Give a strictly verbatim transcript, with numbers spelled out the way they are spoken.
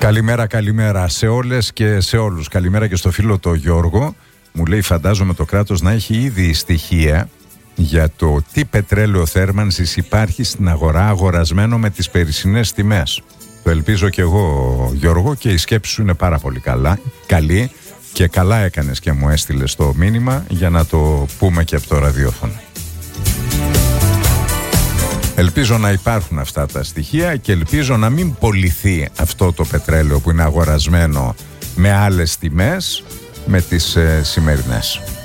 Καλημέρα, καλημέρα σε όλες και σε όλους. Καλημέρα και στο φίλο το Γιώργο. Μου λέει, φαντάζομαι το κράτος να έχει ήδη στοιχεία για το τι πετρέλαιο θέρμανσης υπάρχει στην αγορά αγορασμένο με τις περισσινές τιμές. Το ελπίζω και εγώ, Γιώργο, και η σκέψη σου είναι πάρα πολύ καλά, καλή, και καλά έκανες και μου έστειλες το μήνυμα για να το πούμε και από το ραδιόφωνο. Ελπίζω να υπάρχουν αυτά τα στοιχεία και ελπίζω να μην πωληθεί αυτό το πετρέλαιο που είναι αγορασμένο με άλλες τιμές με τις ε, σημερινές.